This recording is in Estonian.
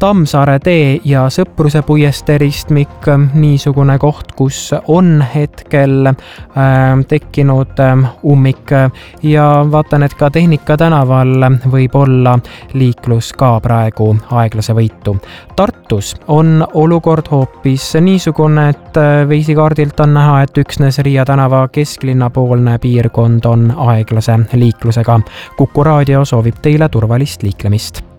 Tammsaare tee ja Sõpruse puiestee ristmik niisugune koht, kus on hetkel tekkinud ummik ja vaatan, et ka Tehnika tänaval võib olla liiklus ka praegu aeglase võitu. Tartus on olukord hoopis niisugune, et veisikaardilt on näha, et üksnes Riia tänava kesklinnapoolne piirkond on aeglase liiklusega. Kuku raadio soovib teile turvalist liiklemist.